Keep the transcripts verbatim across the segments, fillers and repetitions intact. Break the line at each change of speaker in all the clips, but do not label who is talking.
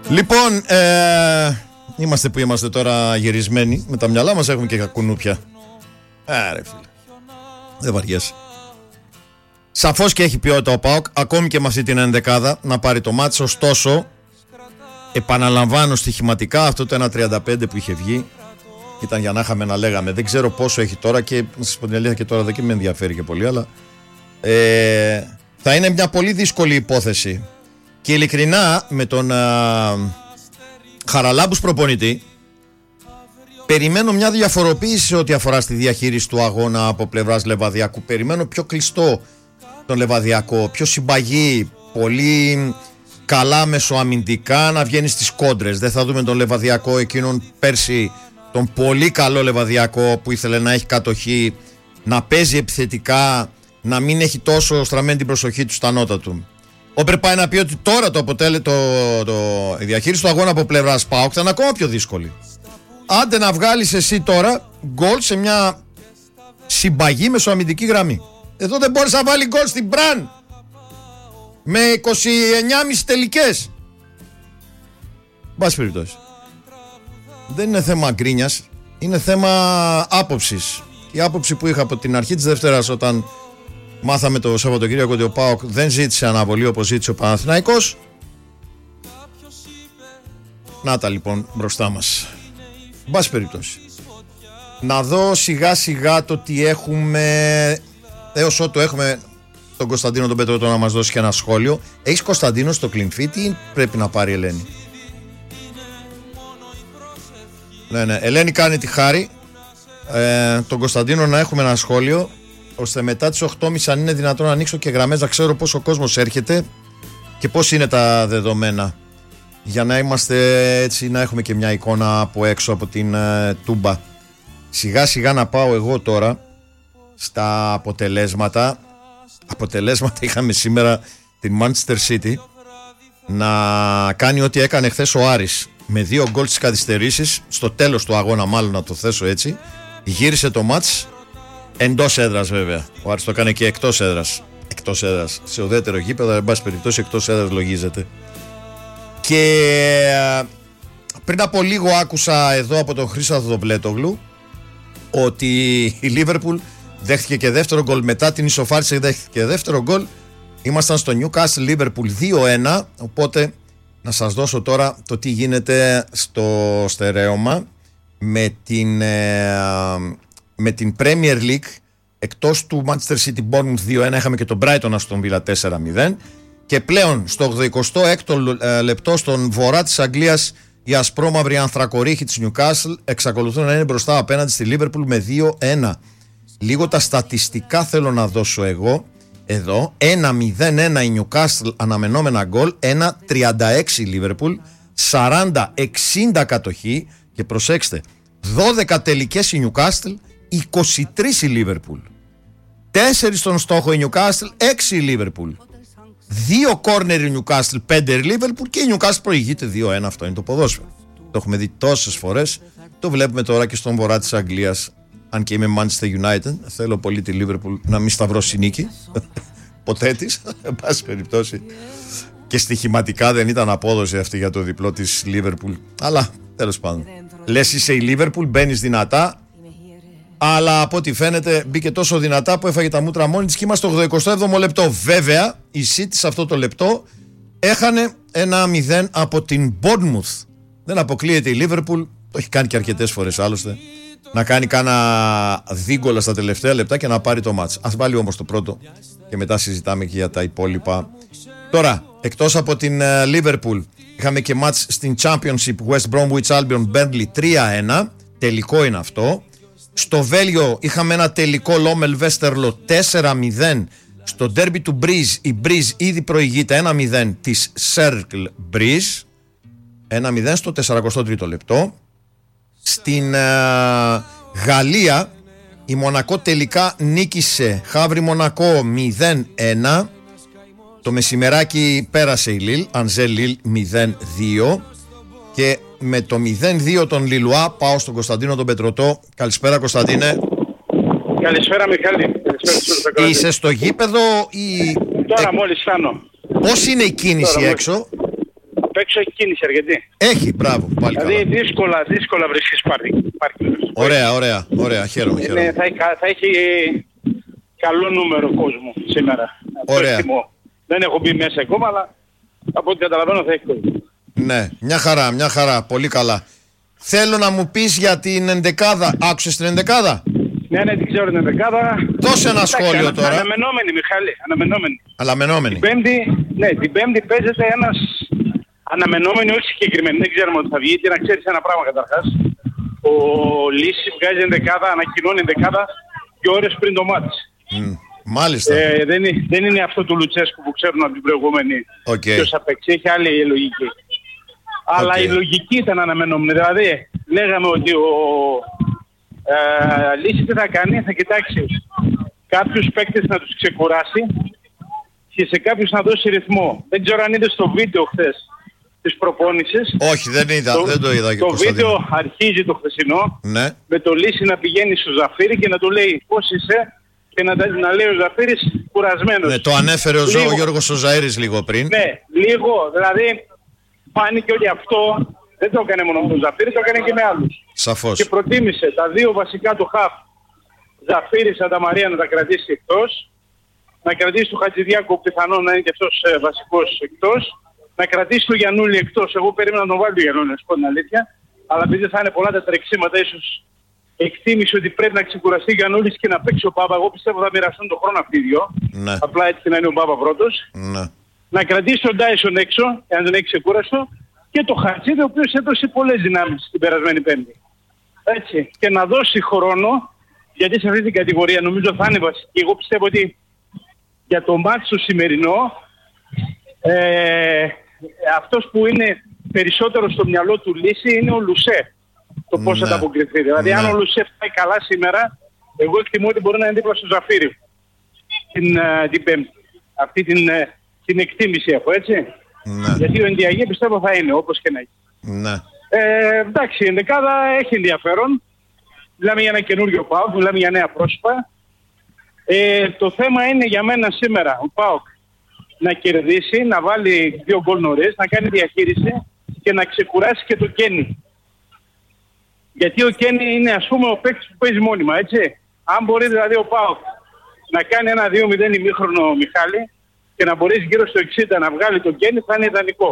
Λοιπόν, ε, είμαστε που είμαστε τώρα γυρισμένοι. Με τα μυαλά μας έχουμε και κακουνούπια. Άρε φίλε, δεν βαριέσαι. Σαφώς και έχει ποιότητα ο ΠΑΟΚ, ακόμη και με αυτή την ενδεκάδα, να πάρει το μάτς. Ωστόσο, επαναλαμβάνω στοιχηματικά αυτό το ένα τριάντα πέντε που είχε βγει ήταν για να είχαμε να λέγαμε. Δεν ξέρω πόσο έχει τώρα και να σας πω την αλήθεια και τώρα δεν και με ενδιαφέρει και πολύ, αλλά ε, θα είναι μια πολύ δύσκολη υπόθεση. Και ειλικρινά με τον α, Χαραλάμπους προπονητή περιμένω μια διαφοροποίηση ό,τι αφορά στη διαχείριση του αγώνα από πλευράς Λεβαδιακού. Περιμένω πιο κλειστό τον Λεβαδιακό, πιο συμπαγή, πολύ καλά μεσοαμυντικά, να βγαίνει στις κόντρες. Δεν θα δούμε τον Λεβαδιακό εκείνον πέρσι, τον πολύ καλό Λεβαδιακό που ήθελε να έχει κατοχή, να παίζει επιθετικά, να μην έχει τόσο στραμμένη την προσοχή του στα νότα του. Όπερ πάει να πει ότι τώρα το αποτέλε, το, το, η διαχείριση του αγώνα από πλευράς ΠΑΟΚ θα είναι ακόμα πιο δύσκολη. Άντε να βγάλεις εσύ τώρα γκολ σε μια συμπαγή μεσοαμυντική γραμμή. Εδώ δεν μπορείς να βάλει γκολ στην Μπραν με είκοσι εννιά κόμμα πέντε τελικές. Μπας περιπτώσει. Δεν είναι θέμα γκρίνιας, είναι θέμα άποψης. Η άποψη που είχα από την αρχή της Δευτέρας, όταν μάθαμε το Σαββατοκύριακο ότι ο ΠΑΟΚ δεν ζήτησε αναβολή όπως ζήτησε ο Παναθηναϊκός. Να τα λοιπόν μπροστά μας. Μπας περιπτώσει. Να δω σιγά σιγά το τι έχουμε. Έως ότου έχουμε τον Κωνσταντίνο τον Πετρότο να μας δώσει και ένα σχόλιο. Έχεις Κωνσταντίνο στο clean feed ή πρέπει να πάρει Ελένη? Ναι, ναι. Ελένη κάνει τη χάρη ε, τον Κωνσταντίνο να έχουμε ένα σχόλιο, ώστε μετά τις οκτώ και μισή αν είναι δυνατόν να ανοίξω και γραμμές, να ξέρω πόσο κόσμος έρχεται και πώς είναι τα δεδομένα, για να είμαστε έτσι, να έχουμε και μια εικόνα από έξω από την ε, τούμπα. Σιγά σιγά να πάω εγώ τώρα στα αποτελέσματα. Αποτελέσματα είχαμε σήμερα την Manchester City να κάνει ό,τι έκανε χθες ο Άρης, με δύο γκολ στις καθυστερήσεις, στο τέλος του αγώνα μάλλον, να το θέσω έτσι. Γύρισε το μάτς εντός έδρας βέβαια. Ο Άρης το έκανε και εκτός έδρας. Εκτός έδρας, σε ουδέτερο γήπεδο, εν πάση περιπτώσει εκτός έδρας λογίζεται. Και πριν από λίγο άκουσα εδώ από τον Χρήστο Δοβλέτογλου ότι η Λίβερπουλ δέχτηκε και δεύτερο γκολ μετά την ισοφάριση, δέχτηκε και δεύτερο γκολ. Ήμασταν στο Newcastle Liverpool δύο ένα, οπότε να σας δώσω τώρα το τι γίνεται στο στερέωμα με την, με την Premier League. Εκτός του Manchester City Bournemouth δύο ένα είχαμε και τον Brighton Aston Villa τέσσερα μηδέν, και πλέον στο ογδοηκοστό έκτο λεπτό στον βορρά της Αγγλίας οι ασπρόμαυροι ανθρακορίχοι της Newcastle εξακολουθούν να είναι μπροστά απέναντι στη Liverpool με δύο ένα. Λίγο τα στατιστικά θέλω να δώσω εγώ εδώ. ένα μηδέν ένα η Newcastle αναμενόμενα γκολ, ένα τριάντα έξι η Liverpool, σαράντα εξήντα κατοχή, και προσέξτε, δώδεκα τελικές η Newcastle, είκοσι τρεις η Liverpool. τέσσερα στον στόχο η Newcastle, έξι η Liverpool. δύο κόρνερ η Newcastle, πέντε η Liverpool, και η Newcastle προηγείται δύο ένα. Αυτό είναι το ποδόσφαιρο. Το έχουμε δει τόσες φορές. Το βλέπουμε τώρα και στον βορρά της Αγγλίας. Αν και είμαι Manchester United, θέλω πολύ τη Liverpool να μην σταυρώσει νίκη. Ποτέ της, εν πάση περιπτώσει. Και στοιχηματικά δεν ήταν απόδοση αυτή για το διπλό της Liverpool. Αλλά τέλος πάντων. Λες είσαι η Liverpool, μπαίνεις δυνατά. Αλλά από ό,τι φαίνεται μπήκε τόσο δυνατά που έφαγε τα μούτρα μόνη της και είμαστε στο ογδοηκοστό έβδομο λεπτό. Βέβαια, η City σε αυτό το λεπτό έχανε ένα μηδέν από την Bournemouth. Δεν αποκλείεται η Liverpool, το έχει κάνει και αρκετές φορές άλλωστε, να κάνει κάνα δίγκολα στα τελευταία λεπτά και να πάρει το μάτς. Ας βάλει όμως το πρώτο και μετά συζητάμε και για τα υπόλοιπα. Τώρα, εκτός από την Liverpool, είχαμε και μάτς στην Championship, West Bromwich Albion Burnley τρία ένα, τελικό είναι αυτό. Στο Βέλγιο είχαμε ένα τελικό Λόμελ Βέστερλο τέσσερα μηδέν. Στο ντέρμπι του Breeze, η Breeze ήδη προηγείται ένα μηδέν της Cercle Breeze, ένα μηδέν στο σαραντά τρίτο λεπτό. Στην uh, Γαλλία η Μονακό τελικά νίκησε Χαύρι Μονακό μηδέν ένα. Το μεσημεράκι πέρασε η Λίλ, Ανζέ Λίλ μηδέν δύο. Και με το μηδέν δύο τον Λιλουά πάω στον Κωνσταντίνο τον Πετρωτό. Καλησπέρα Κωνσταντίνε.
Καλησπέρα Μιχάλη. Καλησπέρα.
Είσαι στο γήπεδο ή...
Τώρα ε... μόλις φτάνω.
Πώς είναι η κίνηση
Τώρα,
έξω?
απ' έξω έχει κίνηση αρκετή.
Έχει, μπράβο, πάλι
Δηλαδή
καλά.
δύσκολα, δύσκολα βρίσκεις πάρκινγκ.
Ωραία, ωραία, ωραία, χαίρομαι, χαίρομαι.
Είναι, θα, έχει, θα έχει καλό νούμερο κόσμο σήμερα.
Ωραία.
Εκτιμώ. Δεν έχω μπει μέσα ακόμα, αλλά από ό,τι καταλαβαίνω θα έχει κόσμο.
Ναι, μια χαρά, μια χαρά, πολύ καλά. Θέλω να μου πεις για την ενδεκάδα. Άκουσες την ενδεκάδα?
Ναι, ναι, την ξέρω την ενδεκάδα.
Δώσε ένα σχόλιο
ανα,
τώρα.
Αναμενόμενη, Μιχάλη, αναμενόμενη.
Αναμενόμενη.
Την πέμπτη, ναι, την πέμπτη παίζεται ένας αναμενόμενοι, όχι συγκεκριμένοι. Δεν ξέρουμε ότι θα βγει. Και να ξέρεις ένα πράγμα καταρχάς. Ο Λύση βγάζει ενδεκάδα, ανακοινώνει ενδεκάδα δύο ώρες πριν το μάτς.
Mm, μάλιστα.
Ε, δεν, είναι, δεν είναι αυτό του Λουτσέσκου που ξέρουν από την προηγούμενη.
Okay.
Ποιος θα παίξει. Έχει άλλη λογική. Okay. Αλλά η λογική ήταν αναμενόμενη. Δηλαδή, λέγαμε ότι ο ε, Λύση τι θα κάνει, θα κοιτάξει κάποιους παίκτες να τους ξεκουράσει και σε κάποιους να δώσει ρυθμό. Δεν ξέρω αν είδες το βίντεο χθες της προπόνησης.
Όχι, δεν είδα, το, δεν το είδα.
Το βίντεο αρχίζει το χθεσινό,
ναι,
με το Λύση να πηγαίνει στο Ζαφύρι και να του λέει πώς είσαι και να, να λέει ο Ζαφύρης κουρασμένος.
Ναι, το ανέφερε ο, λίγο, ο Γιώργος ο Ζαΐρης λίγο πριν.
Ναι, λίγο, δηλαδή φάνηκε ότι αυτό δεν το έκανε μόνο με τον Ζαφύρη, το έκανε και με άλλους.
Σαφώς.
Και προτίμησε τα δύο βασικά του χαφ, Ζαφύρη, Σανταμαρία, να τα κρατήσει εκτός, να κρατήσει τον Χατζηδιάκο που πιθανόν να είναι και αυτός ε, βασικός εκτός, να κρατήσει τον Γιαννούλη εκτός. Εγώ περίμενα να τον βάλει τον Γιαννούλη, να σου πω την αλήθεια, αλλά επειδή θα είναι πολλά τα τρεξίματα, ίσως εκτίμησε ότι πρέπει να ξεκουραστεί ο Γιαννούλης και να παίξει ο Μπάμπα. Εγώ πιστεύω θα μοιραστούν τον χρόνο αυτοί οι δυο.
Ναι.
Απλά έτσι και να είναι ο Μπάμπα πρώτος.
Ναι.
Να κρατήσει τον Ντάισον έξω, εάν δεν έχει ξεκούραστο, και το Χατζίδη, ο οποίος έδωσε πολλές δυνάμεις την περασμένη Πέμπτη. Έτσι. Και να δώσει χρόνο, γιατί σε αυτή την κατηγορία νομίζω θα είναι βασική. Εγώ πιστεύω ότι για το μάτσο το σημερινό, ε, αυτός που είναι περισσότερο στο μυαλό του Λύση είναι ο Λουσέ. Το πώς
ναι.
θα τα αποκριθεί. Δηλαδή, ναι. αν ο Λουσέ πάει καλά σήμερα, εγώ εκτιμώ ότι μπορεί να είναι δίπλα στο Ζαφύρι την, uh, την Πέμπτη. Αυτή την, uh, την εκτίμηση έχω, έτσι.
Ναι.
Γιατί ο Ενδιαγέ πιστεύω θα είναι, όπως και να έχει.
Ναι.
Ε, εντάξει, η ενδεκάδα έχει ενδιαφέρον. Μιλάμε για ένα καινούριο ΠΑΟΚ, μιλάμε για νέα πρόσωπα. Ε, το θέμα είναι για μένα σήμερα ο ΠΑΟΚ να κερδίσει, να βάλει δύο γκολ νωρίς, να κάνει διαχείριση και να ξεκουράσει και το Κένι. Γιατί ο Κένι είναι, ας πούμε, ο παίκτης που παίζει μόνιμα, έτσι. Αν μπορεί δηλαδή ο ΠΑΟΚ να κάνει ένα δύο μηδέν ημίχρονο, Μιχάλη, και να μπορείς γύρω στο εξήντα να βγάλει το Κένι, θα είναι ιδανικό.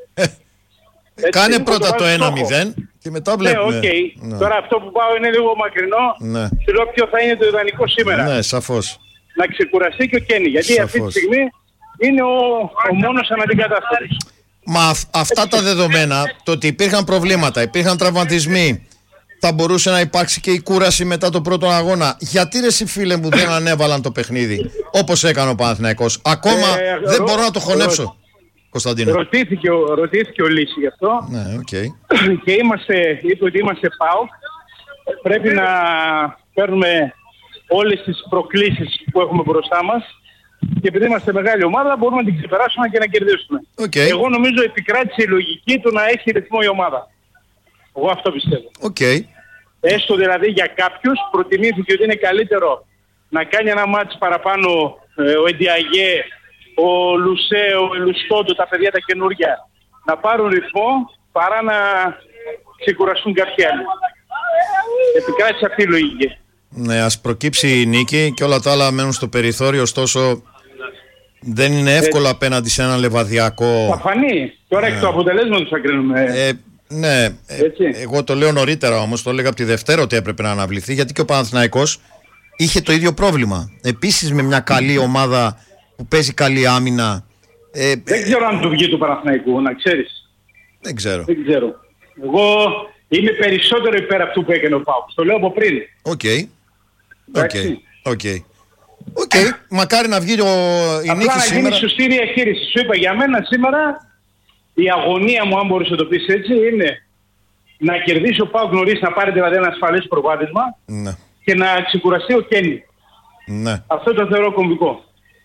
Έτσι, κάνε πρώτα το ένα μηδέν και μετά βλέπουμε.
Ναι, okay. ναι. Τώρα αυτό που πάω είναι λίγο μακρινό.
Ναι.
Σου λέω ποιο θα είναι το ιδανικό σήμερα.
Ναι, σαφώς.
Να ξεκουραστεί και ο Κένι. Γιατί
Σαφώς.
αυτή τη στιγμή είναι ο, ο μόνος αναντικατάστατος.
Μα αυ, αυτά τα δεδομένα, το ότι υπήρχαν προβλήματα, υπήρχαν τραυματισμοί, θα μπορούσε να υπάρξει και η κούραση μετά το πρώτο αγώνα. Γιατί ρε εσύ φίλε μου δεν ανέβαλαν το παιχνίδι όπως έκανε ο Παναθηναϊκός? Ακόμα ε, δεν ρο, μπορώ να το χωνέψω. Ρο, Κωνσταντίνο.
Ρωτήθηκε ο, ρωτήθηκε ο Λύση γι' αυτό.
Ναι, okay.
Και είμαστε, είπε ότι είμαστε ΠΑΟΚ. Πρέπει να παίρνουμε όλες τις προκλήσεις που έχουμε μπροστά μας. Και επειδή είμαστε μεγάλη ομάδα μπορούμε να την ξεπεράσουμε και να κερδίσουμε.
Okay.
Εγώ νομίζω επικράτησε η λογική του να έχει ρυθμό η ομάδα. Εγώ αυτό πιστεύω.
Okay.
Έστω δηλαδή για κάποιους προτιμήθηκε ότι είναι καλύτερο να κάνει ένα μάτς παραπάνω ε, ο Ενδιαγέ, ο Λουσέ, ο Ελουστόντο, τα παιδιά τα καινούργια, να πάρουν ρυθμό παρά να ξεκουραστούν κάποιοι άλλοι. Επικράτησε αυτή η λογική.
Ναι, ας προκύψει η νίκη και όλα τα άλλα μένουν στο περιθώριο, ωστόσο δεν είναι εύκολο ε, απέναντι σε ένα λεβαδιακό.
Θα φανεί. Τώρα εκ του αποτελέσματος θα κρίνουμε.
Ε, ναι, ε, εγώ το λέω νωρίτερα όμως, το έλεγα από τη Δευτέρα ότι έπρεπε να αναβληθεί, γιατί και ο Παναθηναϊκός είχε το ίδιο πρόβλημα. Επίσης με μια καλή ομάδα που παίζει καλή άμυνα. Ε,
δεν ξέρω αν του βγει του Παναθηναϊκού, να ξέρεις.
Δεν ξέρω.
Δεν ξέρω. Εγώ είμαι περισσότερο υπέρ αυτού που έκανε ο ΠΑΟΚ. Το λέω από πριν.
Οκ. Οκ. Οκ. Οκ. Μακάρι να βγει ο... η
απλά
νίκη
να
σήμερα.
γίνει σωστή διαχείριση. Σου είπα για μένα σήμερα η αγωνία μου, αν μπορείς να το πεις έτσι, είναι να κερδίσει ο ΠΑΟΚ νωρίς, να πάρει δηλαδή ένα ασφαλές προβάδισμα,
ναι,
και να ξεκουραστεί ο Κένι.
Ναι.
Αυτό το θεωρώ κομβικό.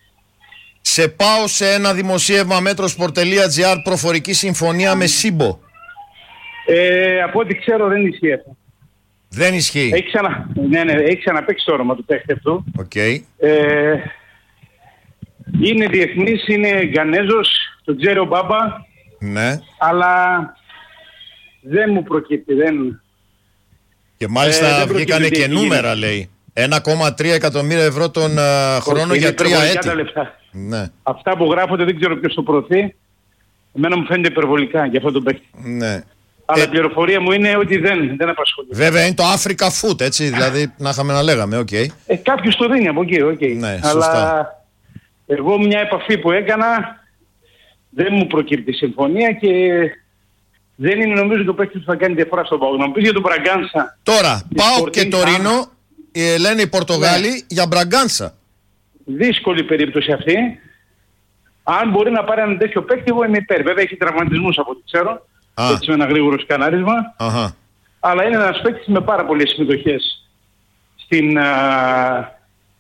Σε πάω σε ένα δημοσίευμα metrosport.gr, προφορική συμφωνία με Σύμπο.
Ε, από ό,τι ξέρω δεν ισχύει αυτό.
Δεν ισχύει.
Έχει, ξανα... ναι, ναι, έχει ξαναπαίξει το όνομα του παίχτη αυτού.
Okay.
Ε, είναι διεθνής, είναι Γκανέζος, τον ξέρει ο Μπάμπα.
Ναι.
Αλλά δεν μου προκύπτει. Δεν...
Και μάλιστα
ε,
βγήκανε και νούμερα, λέει. ένα κόμμα τρία εκατομμύρια ευρώ τον uh, χρόνο
είναι
για τρία έτη.
Τα λεφτά.
Ναι.
Αυτά που γράφονται δεν ξέρω ποιος το προωθεί. Εμένα μου φαίνεται υπερβολικά για αυτό το παίκτη.
Ναι.
Αλλά
ε,
η πληροφορία μου είναι ότι δεν, δεν απασχολεί.
Βέβαια είναι το Africa Food, έτσι. Δηλαδή να είχαμε να λέγαμε, οκ. Okay.
Ε, κάποιος το δίνει από εκεί, οκ. Okay.
Ναι,
αλλά εγώ μια επαφή που έκανα δεν μου προκύπτει συμφωνία και δεν είναι νομίζω το παίκτη που θα κάνει διαφορά στον ΠΑΟΚ. Να μου πεις για τον Μπραγκάνσα.
Τώρα, ΠΑΟΚ και Τωρίνο, ε, λένε οι Πορτογάλοι ναι. για Μπραγκάνσα.
Δύσκολη περίπτωση αυτή. Αν μπορεί να πάρει ένα τέτοιο παίκτη, εγώ είμαι υπέρ. Βέβαια έχει τραυματισμούς από ό,τι ξέρω. Α. Έτσι με ένα γρήγορο σκανάρισμα. Αχα. Αλλά είναι ένας παίκτης με πάρα πολλές συμμετοχές στην, α,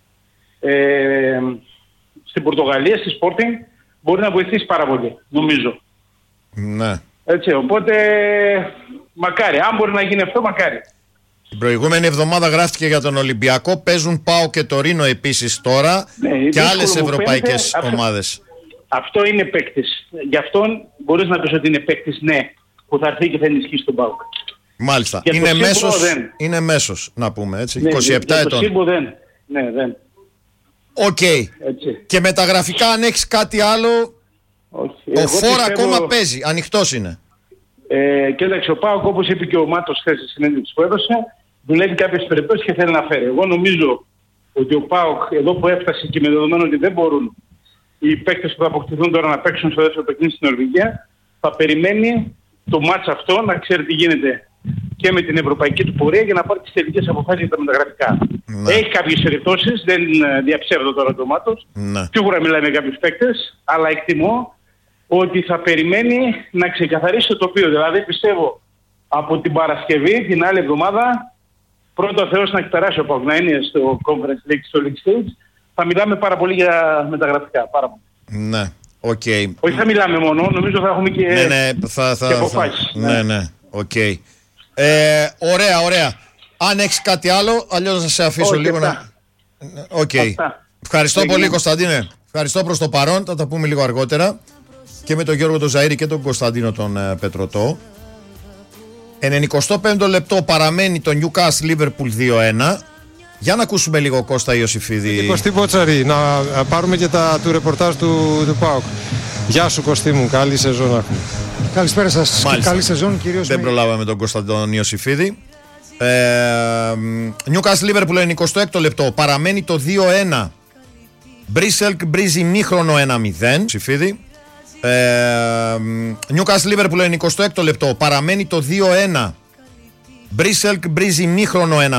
ε, στην Πορτογαλία, στη Sporting. Μπορεί να βοηθήσει πάρα πολύ, νομίζω.
Ναι.
Έτσι, οπότε μακάρι. Αν μπορεί να γίνει αυτό, μακάρι.
Την προηγούμενη εβδομάδα γράφτηκε για τον Ολυμπιακό. Παίζουν ΠΑΟΚ και Τωρίνο επίσης τώρα ναι, και άλλες ευρωπαϊκές φαίνεται, ομάδες.
Αυτό, αυτό είναι παίκτης. Γι' αυτόν μπορείς να πεις ότι είναι παίκτης, ναι, που θα έρθει και θα ενισχύσει τον ΠΑΟΚ.
Μάλιστα. Είναι μέσος, είναι μέσος, να πούμε έτσι. Ναι, είκοσι επτά ετών.
Το Σύμπο δεν. Ναι, δεν.
Οκ. Okay. Και μεταγραφικά αν έχεις κάτι άλλο... Όχι. Ο Φόρ ακόμα εγώ... παίζει, ανοιχτός είναι.
Ε, κοίταξε, ο ΠΑΟΚ όπως είπε και ο Μάτος χθες στη συνέντευξη που έδωσε, δουλεύει κάποιες περιπτώσεις και θέλει να φέρει. Εγώ νομίζω ότι ο ΠΑΟΚ εδώ που έφτασε και με δεδομένο ότι δεν μπορούν οι παίκτες που θα αποκτηθούν τώρα να παίξουν στο δεύτερο παιχνίδι στην Νορβηγία, θα περιμένει το μάτς αυτό να ξέρει τι γίνεται και με την ευρωπαϊκή του πορεία για να πάρει τις τελικές αποφάσεις για τα μεταγραφικά. Ναι. Έχει κάποιες περιπτώσεις, δεν διαψεύδω τώρα το Μάτος. Ναι. Σίγουρα μιλάει με κάποιους παίκτες, αλλά εκτιμώ ότι θα περιμένει να ξεκαθαρίσει το τοπίο. Δηλαδή πιστεύω από την Παρασκευή, την άλλη εβδομάδα, πρώτο Θεός να έχει περάσει ο ΠΑΟΚ, να είναι στο Conference League, στο League Stage, θα μιλάμε πάρα πολύ για μεταγραφικά. Πάρα πολύ.
Ναι, οκ. Okay.
Όχι θα μιλάμε μόνο, νομίζω θα έχουμε και,
ναι, ναι, θα, θα,
και αποφάσεις.
Θα, ναι, ναι, οκ. Okay. Ε, ωραία, ωραία. Αν έχεις κάτι άλλο, αλλιώς να σε αφήσω
Όχι,
λίγο
αυτά.
να... Οκ. Okay. Ευχαριστώ Έγινε. πολύ Κωνσταντίνε. Ευχαριστώ προς το παρόν, θα τα πούμε λίγο αργότερα. Και με τον Γιώργο τον Ζαΐρη και τον Κωνσταντίνο τον ε, Πετρωτό. ενενηκοστό πέμπτο λεπτό παραμένει το Newcastle Liverpool δύο ένα. Για να ακούσουμε λίγο Κώστα Ιωσήφιδη.
Κωστή Μπότσαρη, να πάρουμε και τα του ρεπορτάζ του, του ΠΑΟΚ. Γεια σου Κωστή μου, καλή σεζόν έχουμε.
Καλησπέρα σας, καλή σεζόν κυρίως.
Δεν με... προλάβαμε τον Κωνσταντίνο Ιωσήφιδη. ε, Newcastle Liverpool ενενηκοστό έκτο λεπτό παραμένει το δύο ένα. Μπρίσελκ μπρίζει μήχρονο ένα μηδέν. Ιωσήφιδη. Ε, Newcastle Liverpool ενενηκοστό έκτο λεπτό παραμένει το δύο ένα. Μπρίσελκ μπρίζει μήχρονο ένα